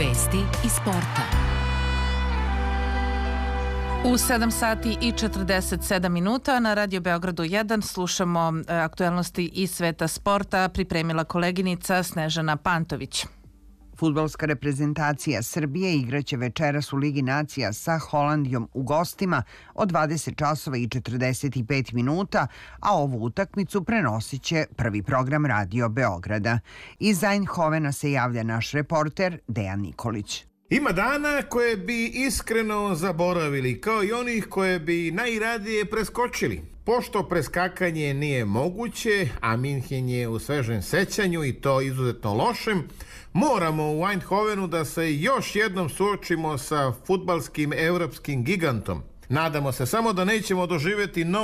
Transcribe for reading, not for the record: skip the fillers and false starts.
Vesti iz sporta. U 7 sati i 47 minuta na Radio Beogradu 1 slušamo aktuelnosti iz sveta sporta, pripremila koleginica Snežana Pantović. Fudbalska reprezentacija Srbije igraće večeras u Ligi nacija sa Holandijom u gostima od 20 časova i 45 minuta, a ovu utakmicu prenosit će prvi program Radio Beograda. Iz Eindhovena se javlja naš reporter Dejan Nikolić. Ima dana koje bi iskreno zaboravili, kao i onih koje bi najradije preskočili. Pošto preskakanje nije moguće, a Minhen je u svežem sećanju i to izuzetno lošem, moramo u Eindhovenu da se još jednom suočimo sa fudbalskim evropskim gigantom. Nadamo se samo da nećemo doživjeti